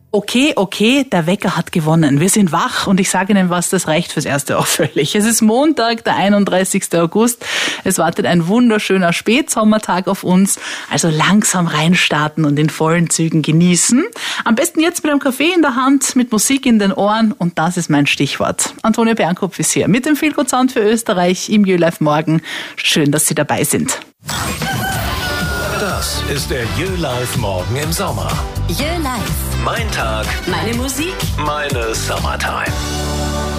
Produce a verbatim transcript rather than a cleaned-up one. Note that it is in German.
Okay, okay, der Wecker hat gewonnen. Wir sind wach und ich sage Ihnen was, das reicht fürs Erste auch völlig. Es ist Montag, der einunddreißigster August. Es wartet ein wunderschöner Spätsommertag auf uns. Also langsam reinstarten und in vollen Zügen genießen. Am besten jetzt mit einem Kaffee in der Hand, mit Musik in den Ohren und das ist mein Stichwort. Antonia Bernkopf ist hier mit dem Feel Good Sound für Österreich im YöLive Morgen. Schön, dass Sie dabei sind. Das ist der YöLive Morgen im Sommer. YöLive. Mein Tag, Meine Musik. meine Summertime.